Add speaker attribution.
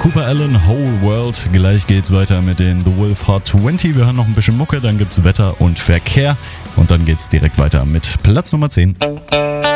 Speaker 1: Cooper Allen, Whole World. Gleich geht's weiter mit den The Wolf Hot 20. Wir hören noch ein bisschen Mucke, dann gibt's Wetter und Verkehr und dann geht's direkt weiter mit Platz Nummer 10.